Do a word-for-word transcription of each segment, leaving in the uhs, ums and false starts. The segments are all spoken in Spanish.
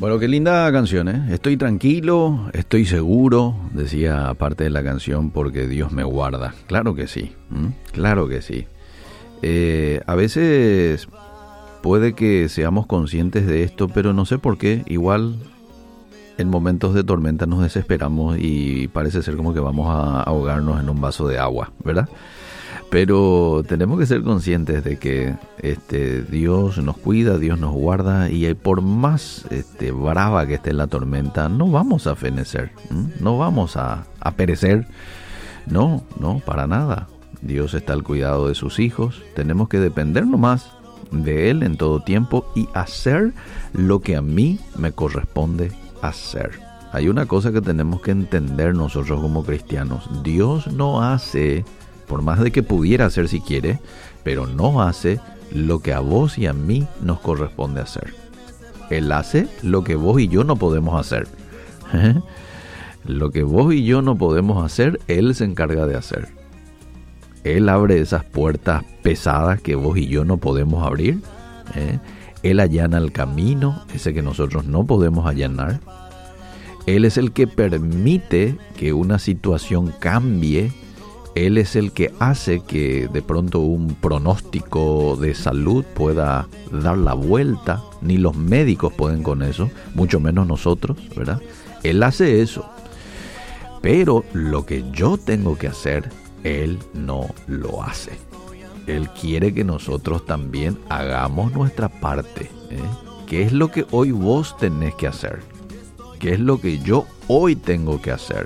Bueno, qué linda canción, ¿eh? Estoy tranquilo, estoy seguro, decía parte de la canción, porque Dios me guarda. Claro que sí, ¿m? Claro que sí. Eh, a veces puede que seamos conscientes de esto, pero no sé por qué, igual en momentos de tormenta nos desesperamos y parece ser como que vamos a ahogarnos en un vaso de agua, ¿verdad? Pero tenemos que ser conscientes de que este, Dios nos cuida, Dios nos guarda, y por más este, brava que esté la tormenta, no vamos a fenecer, ¿m? no vamos a, a perecer, no, no, para nada. Dios está al cuidado de sus hijos, tenemos que depender nomás de Él en todo tiempo y hacer lo que a mí me corresponde hacer. Hay una cosa que tenemos que entender nosotros como cristianos: Dios no hace, por más de que pudiera hacer si quiere, pero no hace lo que a vos y a mí nos corresponde hacer. Él hace lo que vos y yo no podemos hacer. ¿Eh? Lo que vos y yo no podemos hacer, Él se encarga de hacer. Él abre esas puertas pesadas que vos y yo no podemos abrir. ¿Eh? Él allana el camino, ese que nosotros no podemos allanar. Él es el que permite que una situación cambie. Él es el que hace que de pronto un pronóstico de salud pueda dar la vuelta. Ni los médicos pueden con eso, mucho menos nosotros, ¿verdad? Él hace eso. Pero lo que yo tengo que hacer, Él no lo hace. Él quiere que nosotros también hagamos nuestra parte. ¿eh? ¿Qué es lo que hoy vos tenés que hacer? ¿Qué es lo que yo hoy tengo que hacer?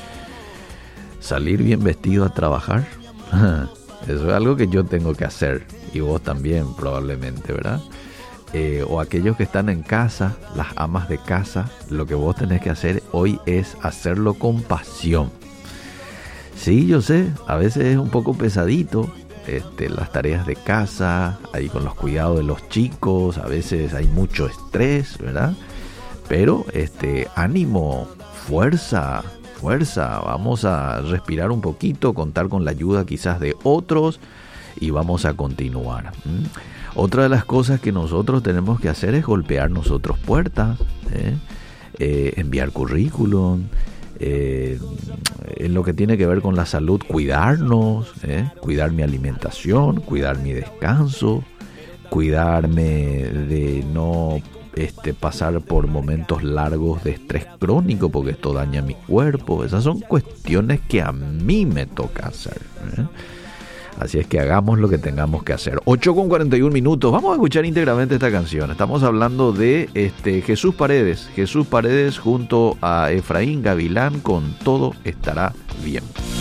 ¿Salir bien vestido a trabajar? Eso es algo que yo tengo que hacer. Y vos también probablemente, ¿verdad? Eh, o aquellos que están en casa, las amas de casa, lo que vos tenés que hacer hoy es hacerlo con pasión. Sí, yo sé, a veces es un poco pesadito. Este, las tareas de casa, ahí con los cuidados de los chicos, a veces hay mucho estrés, ¿verdad? Pero este, ánimo, fuerza, fuerza, vamos a respirar un poquito, contar con la ayuda quizás de otros y vamos a continuar. ¿Mm? Otra de las cosas que nosotros tenemos que hacer es golpear nosotros puertas, ¿eh? Eh, enviar currículum, eh, en lo que tiene que ver con la salud, cuidarnos, ¿eh? cuidar mi alimentación, cuidar mi descanso, cuidarme de no este, pasar por momentos largos de estrés crónico, porque esto daña mi cuerpo. Esas son cuestiones que a mí me toca hacer, ¿eh? Así es que hagamos lo que tengamos que hacer. ocho con cuarenta y un minutos. Vamos a escuchar íntegramente esta canción. Estamos hablando de este, Jesús Paredes. Jesús Paredes junto a Efraín Gavilán con Todo Estará Bien.